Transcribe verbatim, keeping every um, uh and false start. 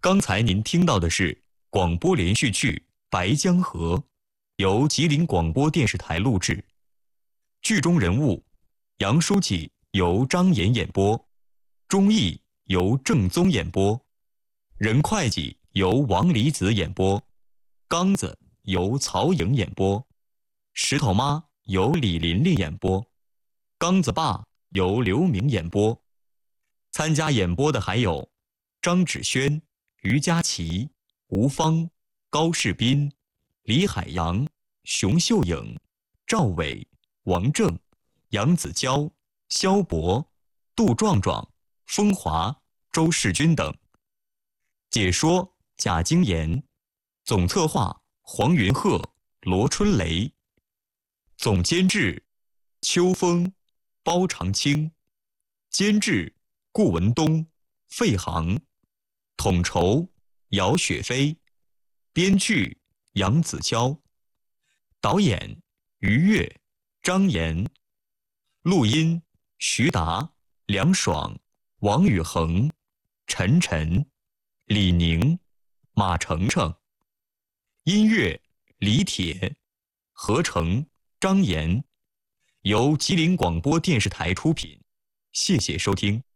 刚才您听到的是广播连续剧《白江河》，由吉林广播电视台录制。剧中人物杨书记由张岩演播，钟毅由郑宗演播，任会计由王离子演播，刚子由曹颖演播，石头妈由李琳琳演播，刚子爸由刘明演播。参加演播的还有张芷轩、于佳琪、吴芳、高世斌、李海洋、熊秀颖、赵伟、王正、杨子娇、肖博、杜壮壮、风华、周世军等。解说贾京言，总策划黄云鹤、罗春雷，总监制邱峰、包长青，监制顾文东、费航，统筹姚雪飞，编剧杨子娇，导演于越、张岩，录音徐达、梁爽、王宇恒、陈晨、李宁、马程程，音乐李铁，合成张岩，由吉林广播电视台出品。谢谢收听。